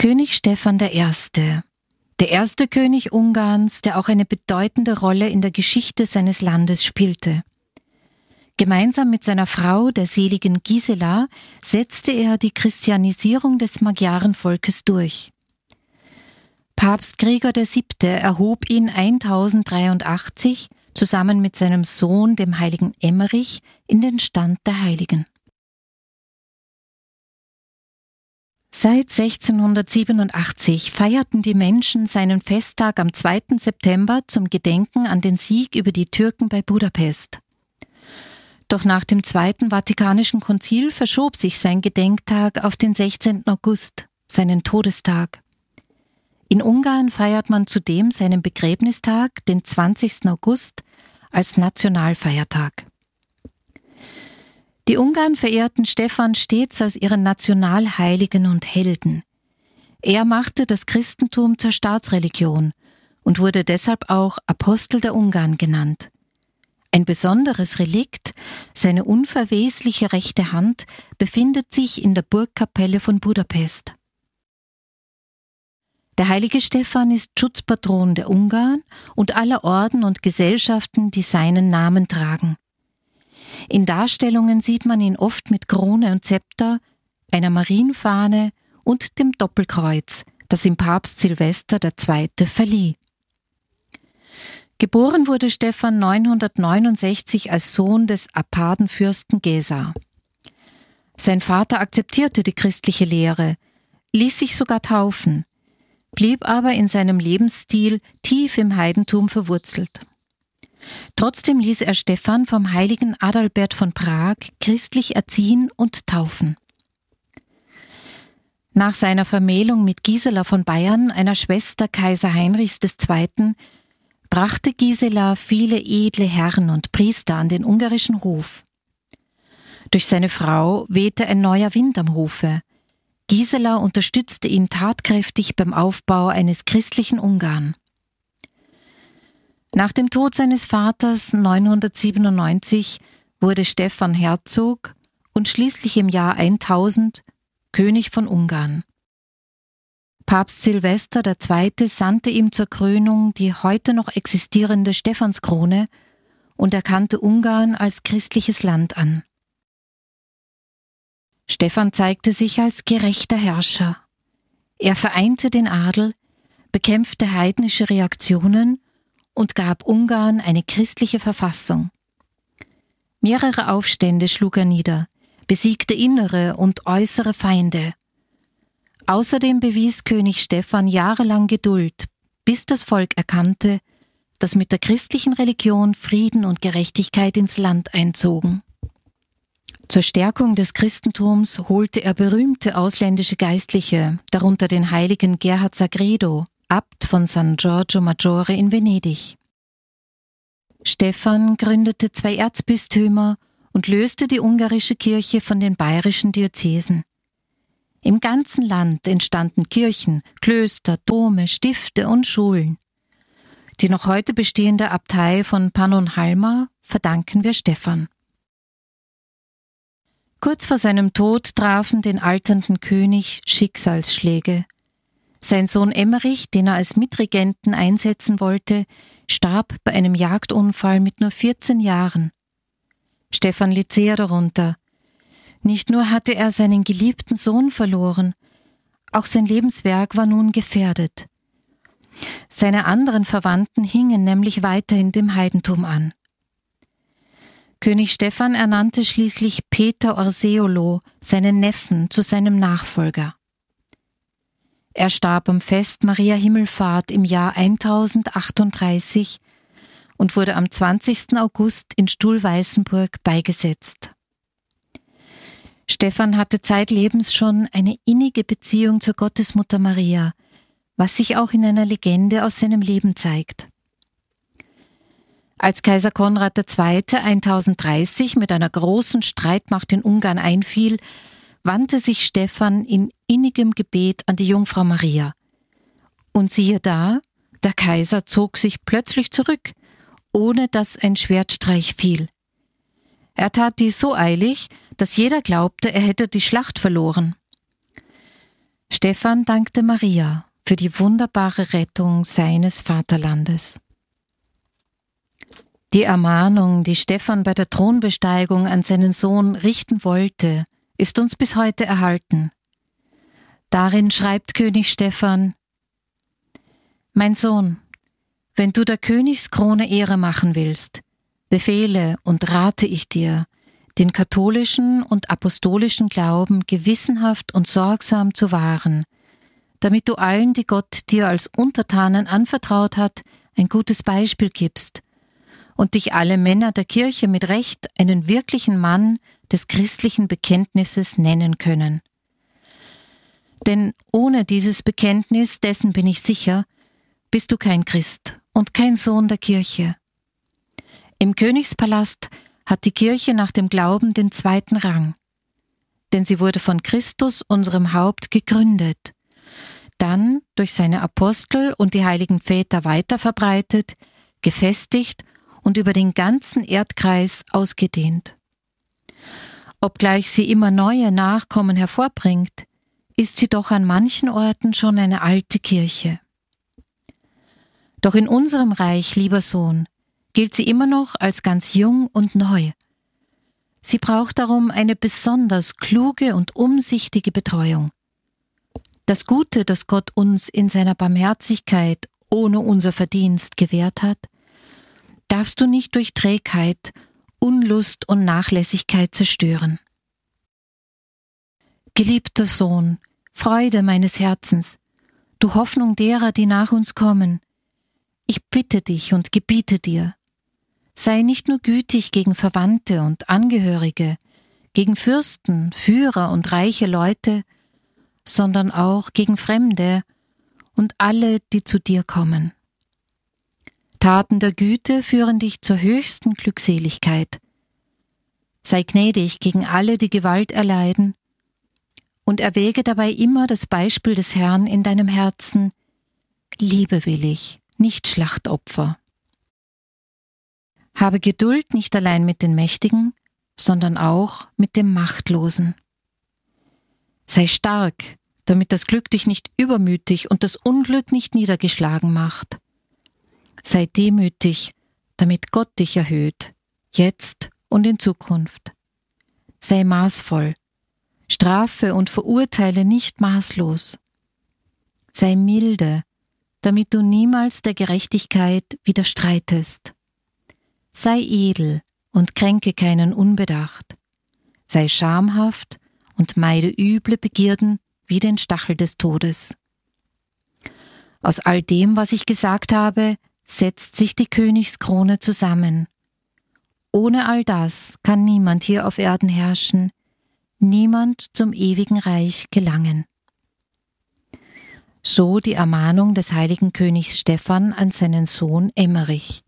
König Stephan I., der erste König Ungarns, der auch eine bedeutende Rolle in der Geschichte seines Landes spielte. Gemeinsam mit seiner Frau, der seligen Gisela, setzte er die Christianisierung des Magyarenvolkes durch. Papst Gregor VII. Erhob ihn 1083 zusammen mit seinem Sohn, dem heiligen Emmerich, in den Stand der Heiligen. Seit 1687 feierten die Menschen seinen Festtag am 2. September zum Gedenken an den Sieg über die Türken bei Budapest. Doch nach dem Zweiten Vatikanischen Konzil verschob sich sein Gedenktag auf den 16. August, seinen Todestag. In Ungarn feiert man zudem seinen Begräbnistag, den 20. August, als Nationalfeiertag. Die Ungarn verehrten Stephan stets als ihren Nationalheiligen und Helden. Er machte das Christentum zur Staatsreligion und wurde deshalb auch Apostel der Ungarn genannt. Ein besonderes Relikt, seine unverwesliche rechte Hand, befindet sich in der Burgkapelle von Budapest. Der heilige Stephan ist Schutzpatron der Ungarn und aller Orden und Gesellschaften, die seinen Namen tragen. In Darstellungen sieht man ihn oft mit Krone und Zepter, einer Marienfahne und dem Doppelkreuz, das ihm Papst Silvester II. Verlieh. Geboren wurde Stephan 969 als Sohn des Appadenfürsten Gesa. Sein Vater akzeptierte die christliche Lehre, ließ sich sogar taufen, blieb aber in seinem Lebensstil tief im Heidentum verwurzelt. Trotzdem ließ er Stephan vom heiligen Adalbert von Prag christlich erziehen und taufen. Nach seiner Vermählung mit Gisela von Bayern, einer Schwester Kaiser Heinrichs II., brachte Gisela viele edle Herren und Priester an den ungarischen Hof. Durch seine Frau wehte ein neuer Wind am Hofe. Gisela unterstützte ihn tatkräftig beim Aufbau eines christlichen Ungarn. Nach dem Tod seines Vaters 997 wurde Stephan Herzog und schließlich im Jahr 1000 König von Ungarn. Papst Silvester II. Sandte ihm zur Krönung die heute noch existierende Stephanskrone und erkannte Ungarn als christliches Land an. Stephan zeigte sich als gerechter Herrscher. Er vereinte den Adel, bekämpfte heidnische Reaktionen und gab Ungarn eine christliche Verfassung. Mehrere Aufstände schlug er nieder, besiegte innere und äußere Feinde. Außerdem bewies König Stephan jahrelang Geduld, bis das Volk erkannte, dass mit der christlichen Religion Frieden und Gerechtigkeit ins Land einzogen. Zur Stärkung des Christentums holte er berühmte ausländische Geistliche, darunter den heiligen Gerhard Sagredo, Abt von San Giorgio Maggiore in Venedig. Stephan gründete 2 Erzbistümer und löste die ungarische Kirche von den bayerischen Diözesen. Im ganzen Land entstanden Kirchen, Klöster, Dome, Stifte und Schulen. Die noch heute bestehende Abtei von Pannonhalma verdanken wir Stephan. Kurz vor seinem Tod trafen den alternden König Schicksalsschläge. Sein Sohn Emmerich, den er als Mitregenten einsetzen wollte, starb bei einem Jagdunfall mit nur 14 Jahren. Stephan litt sehr darunter. Nicht nur hatte er seinen geliebten Sohn verloren, auch sein Lebenswerk war nun gefährdet. Seine anderen Verwandten hingen nämlich weiterhin dem Heidentum an. König Stephan ernannte schließlich Peter Orseolo, seinen Neffen, zu seinem Nachfolger. Er starb am Fest Maria Himmelfahrt im Jahr 1038 und wurde am 20. August in Stuhlweißenburg beigesetzt. Stephan hatte zeitlebens schon eine innige Beziehung zur Gottesmutter Maria, was sich auch in einer Legende aus seinem Leben zeigt. Als Kaiser Konrad II. 1030 mit einer großen Streitmacht in Ungarn einfiel, wandte sich Stephan in innigem Gebet an die Jungfrau Maria. Und siehe da, der Kaiser zog sich plötzlich zurück, ohne dass ein Schwertstreich fiel. Er tat dies so eilig, dass jeder glaubte, er hätte die Schlacht verloren. Stephan dankte Maria für die wunderbare Rettung seines Vaterlandes. Die Ermahnung, die Stephan bei der Thronbesteigung an seinen Sohn richten wollte, ist uns bis heute erhalten. Darin schreibt König Stephan: Mein Sohn, wenn du der Königskrone Ehre machen willst, befehle und rate ich dir, den katholischen und apostolischen Glauben gewissenhaft und sorgsam zu wahren, damit du allen, die Gott dir als Untertanen anvertraut hat, ein gutes Beispiel gibst und dich alle Männer der Kirche mit Recht einen wirklichen Mann des christlichen Bekenntnisses nennen können. Denn ohne dieses Bekenntnis, dessen bin ich sicher, bist du kein Christ und kein Sohn der Kirche. Im Königspalast hat die Kirche nach dem Glauben den zweiten Rang, denn sie wurde von Christus, unserem Haupt, gegründet, dann durch seine Apostel und die heiligen Väter weiterverbreitet, gefestigt und über den ganzen Erdkreis ausgedehnt. Obgleich sie immer neue Nachkommen hervorbringt, ist sie doch an manchen Orten schon eine alte Kirche. Doch in unserem Reich, lieber Sohn, gilt sie immer noch als ganz jung und neu. Sie braucht darum eine besonders kluge und umsichtige Betreuung. Das Gute, das Gott uns in seiner Barmherzigkeit ohne unser Verdienst gewährt hat, darfst du nicht durch Trägheit, Unlust und Nachlässigkeit zerstören. Geliebter Sohn, Freude meines Herzens, du Hoffnung derer, die nach uns kommen, ich bitte dich und gebiete dir, sei nicht nur gütig gegen Verwandte und Angehörige, gegen Fürsten, Führer und reiche Leute, sondern auch gegen Fremde und alle, die zu dir kommen. Taten der Güte führen dich zur höchsten Glückseligkeit. Sei gnädig gegen alle, die Gewalt erleiden, und erwäge dabei immer das Beispiel des Herrn in deinem Herzen, liebewillig, nicht Schlachtopfer. Habe Geduld nicht allein mit den Mächtigen, sondern auch mit dem Machtlosen. Sei stark, damit das Glück dich nicht übermütig und das Unglück nicht niedergeschlagen macht. Sei demütig, damit Gott dich erhöht, jetzt und in Zukunft. Sei maßvoll, strafe und verurteile nicht maßlos. Sei milde, damit du niemals der Gerechtigkeit widerstreitest. Sei edel und kränke keinen unbedacht. Sei schamhaft und meide üble Begierden wie den Stachel des Todes. Aus all dem, was ich gesagt habe, setzt sich die Königskrone zusammen. Ohne all das kann niemand hier auf Erden herrschen, niemand zum ewigen Reich gelangen. So die Ermahnung des heiligen Königs Stephan an seinen Sohn Emmerich.